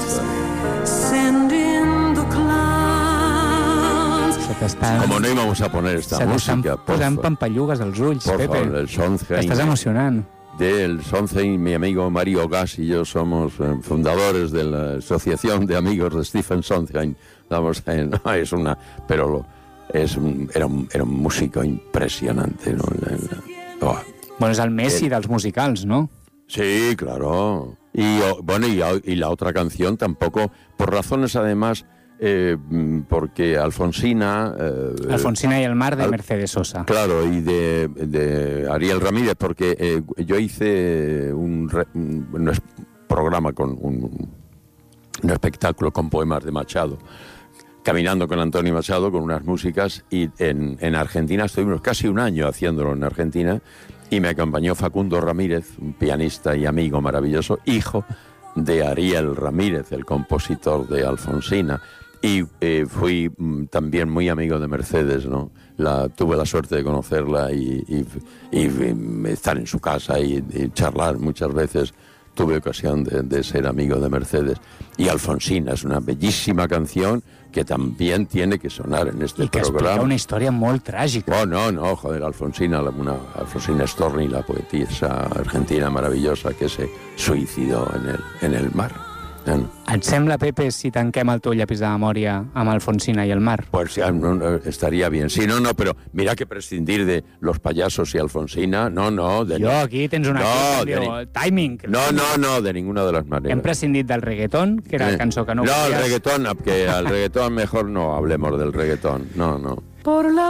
esta. Como no íbamos a poner esta música, posant pampallugues als ulls, por Pepe. favor, el Sondheim. Estás emocionant. Del Sondheim, mi amigo Mario Gas y yo somos fundadores de la Asociación de Amigos de Stephen Sondheim. Vamos, no es una, pero era un músico impresionante, ¿no? Bueno, és el Messi dels musicals, ¿no? Sí, claro. Y la otra canción tampoco, por razones además, porque Alfonsina... Alfonsina y el mar de Mercedes Sosa. Claro, y de Ariel Ramírez, porque yo hice un programa con un espectáculo con poemas de Machado, caminando con Antonio Machado, con unas músicas, y en Argentina estuvimos casi un año haciéndolo en Argentina, y me acompañó Facundo Ramírez, un pianista y amigo maravilloso, hijo de Ariel Ramírez, el compositor de Alfonsina. Y fui también muy amigo de Mercedes, ¿no? Tuve la suerte de conocerla y estar en su casa y charlar muchas veces. Tuve ocasión de ser amigo de Mercedes. Y Alfonsina es una bellísima canción que también tiene que sonar en este programa. I que explica una història molt tràgica. Oh, no, joder, Alfonsina Storni, la poetisa argentina maravillosa que se suicidó en el mar. Et sembla, Pepe, si tanquem el teu llapis de memòria amb Alfonsina y el mar? Pues ya, estaría bien. Sí, no, pero mira que prescindir de los payasos y Alfonsina, no. Jo, aquí tens una cosa que diu timing. No, de ninguna de las maneras. Hem prescindit del reggaetón, que era la cançó que no No, volies. el reggaetón, que al reggaetón mejor no hablemos del reggaetón. No. Por la